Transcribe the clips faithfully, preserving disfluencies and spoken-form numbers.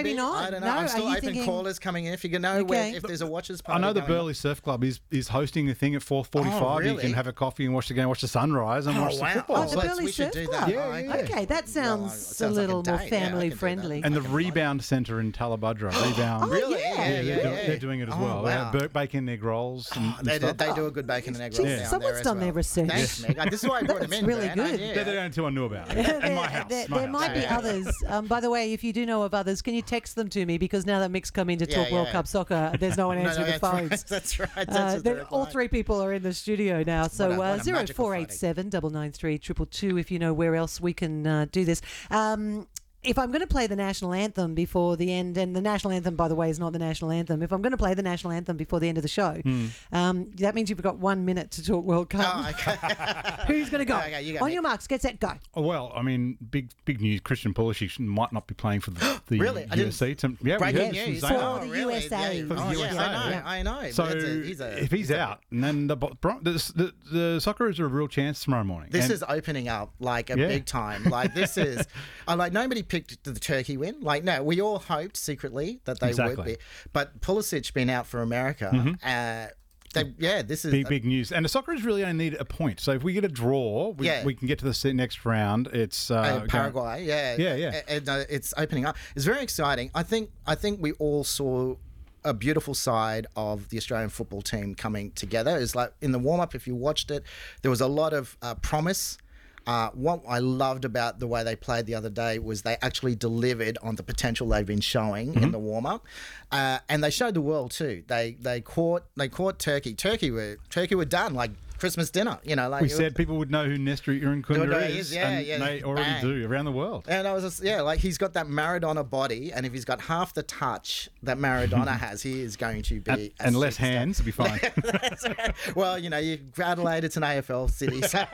maybe not. I don't know. No, I'm are still you open thinking- callers coming in. If you can know Okay. where, if there's a watches I party. know the going on. Burleigh Surf Club is is hosting a thing at four forty-five. Oh, You really? can have a coffee and watch the game, watch the sunrise, and Oh, watch wow. the football. Oh, the Let's- Burleigh we should Surf do Club. that. Yeah, Oh, yeah. Okay, that sounds, Well, it a sounds like little a more date. Yeah, I can family do that. friendly. And the Come on. Rebound Centre in Talabudra. Rebound. Really? yeah. Yeah, yeah, they're, yeah. do- they're doing it as Oh, well. They wow. have bur- bacon egg rolls. And, Oh, and they, do, stuff. they do a good bacon and egg roll Geez, down someone's there as done well. their research. Thanks, Meg. Uh, This is why I brought him That's in. really man. good. I- yeah. They're the only two I knew about. In There- my house. There, my there house. might be Yeah. others. Um, by the way, if you do know of others, can you text them to me? Because now that Mick's come in to Yeah, talk World yeah. Cup soccer, there's no one No, no, answering the that's phones. right. That's right. That's Uh, just they're- the all reply. three people are in the studio now. So What a- what uh, a zero magical four eight seven double nine three triple two. If you know where else we can uh, do this. Um, if I'm going to play the national anthem before the end, and the national anthem, by the way, is not the national anthem. If I'm going to play the national anthem before the end of the show, um, that means you've got one minute to talk World Cup. Oh, okay. Who's going to go? Okay, you go, On Mick. your marks, get set, go. Oh, well, I mean, big big news. Christian Pulisic might not be playing for the, the Really? I U S A. To, yeah, we Breaking heard this from news. Zayn. Oh, For the really? U S A. Yeah. For the Oh, U S A. yeah, I know. Yeah. I know. So But it's a- he's a- if he's out, and then the, Bron- the, the the Socceroos are a real chance tomorrow morning. This And- is opening up like a Yeah. big time. Like this is, I like nobody picked the Turkey win. Like no, we all hoped secretly that they would Exactly. be. But Pulisic being out for America, uh, they, yeah, this is Big, big news. And the Socceroos really only need a point. So if we get a draw, we, Yeah. we can get to the se- next round. It's uh, uh, going- Paraguay. Yeah, Yeah, yeah. And uh, it's opening up. It's very exciting. I think. I think we all saw a beautiful side of the Australian football team coming together. It's like in the warm up, if you watched it, there was a lot of uh, promise. Uh, what I loved about the way they played the other day was they actually delivered on the potential they've been showing Mm-hmm. in the warm up, uh, and they showed the world too. They they caught they caught Turkey. Turkey were Turkey were done like Christmas dinner. You know, like We it was- said people would know who Nestor Irankunda Know who is, he is, yeah, and yeah. they already Bang. do around the world. And I was just, yeah, like he's got that Maradona body, and if he's got half the touch that Maradona has, he is going to be And, a and less superstar. hands to be fine. That's right. Well, you know, you Adelaide, it's an A F L city, so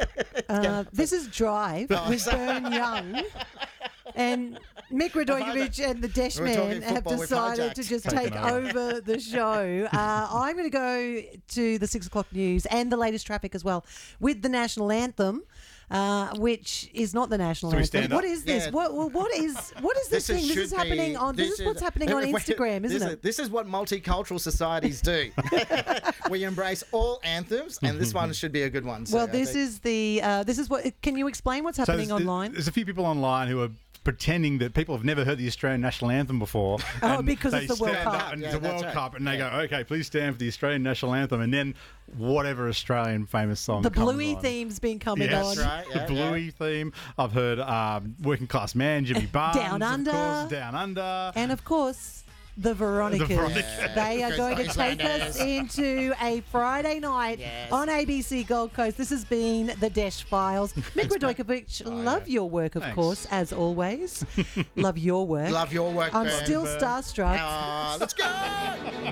Uh, this is Drive Oh, with sorry. Bern Young. And Mick Radojevic and the Dash We're talking Man have football, we've decided to hijacked. just Taken take over. over the show. Uh, I'm going to go to the six o'clock news and the latest traffic as well with the national anthem, uh, which is not the national So we anthem. stand What up? is this? Yeah. What, what, what is what is this, is- thing? This should is happening be- on. This, is what's happening on wait, Instagram, this isn't is, it? This is what multicultural societies do. We embrace all anthems, and this one should be a good one. So Well, I this think- is the. Uh, this is what. Can you explain what's So happening there's, online? There's a few people online who are pretending that people have never heard the Australian national anthem before. Oh, and because they it's the World stand Cup. up and Yeah, it's a that's World right. Cup, and they Yeah. go, "Okay, please stand for the Australian national anthem," and then whatever Australian famous song. The comes Bluey on. theme's been coming Yes, on. right. Yeah, the Bluey theme. I've heard um, Working Class Man, Jimmy Barnes, Down of Under. course, Down Under. And of course, the Veronicas. The Veronicas. They are Because going to take Icelanders. us into a Friday night Yes. on A B C Gold Coast. This has been the Dash Files. Mick Radojevic, love your work, of Thanks. course, as always. Love your work. love your work. I'm Ben. still Ben. starstruck. Ah, let's go.